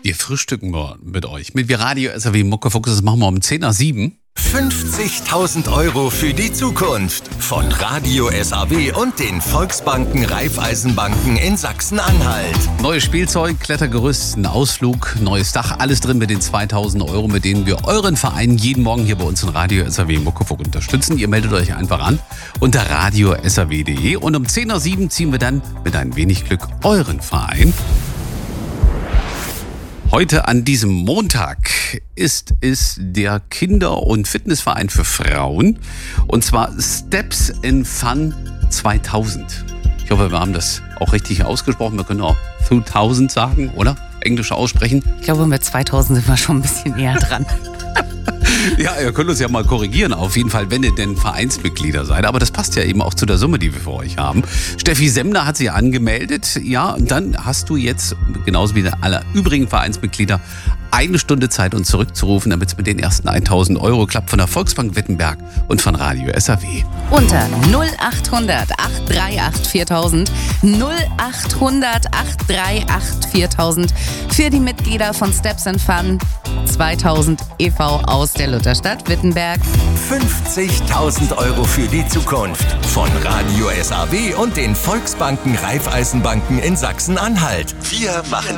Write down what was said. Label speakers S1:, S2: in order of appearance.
S1: Wir frühstücken mit euch. Mit Wir Radio SAW Muckefuchs, das machen wir um 10 nach 7.
S2: 50.000 € für die Zukunft von Radio SAW und den Volksbanken Raiffeisenbanken in Sachsen-Anhalt.
S1: Neues Spielzeug, Klettergerüst, ein Ausflug, neues Dach, alles drin mit den 2.000 €, mit denen wir euren Verein jeden Morgen hier bei uns in Radio SAW Muckefuchs unterstützen. Ihr meldet euch einfach an unter radiosaw.de und um 10 nach 7 ziehen wir dann mit ein wenig Glück euren Verein. Heute an diesem Montag ist es der Kinder- und Fitnessverein für Frauen, und zwar Steps in Fun 2000. Ich hoffe, wir haben das auch richtig ausgesprochen. Wir können auch 2000 sagen, oder? Englisch aussprechen.
S3: Ich glaube, mit 2000 sind wir schon ein bisschen näher dran.
S1: Ja, ihr könnt uns ja mal korrigieren, auf jeden Fall, wenn ihr denn Vereinsmitglieder seid. Aber das passt ja eben auch zu der Summe, die wir für euch haben. Steffi Semmler hat sich angemeldet. Ja, und dann hast du jetzt, genauso wie alle übrigen Vereinsmitglieder, 1 Stunde Zeit, uns zurückzurufen, damit es mit den ersten 1.000 € klappt von der Volksbank Wittenberg und von Radio SAW.
S3: Unter 0800 838 4000, 0800 838 4000 für die Mitglieder von Steps in Fun 2000 e.V. aus der Lutherstadt Wittenberg.
S2: 50.000 € für die Zukunft von Radio SAW und den Volksbanken Raiffeisenbanken in Sachsen-Anhalt. Wir machen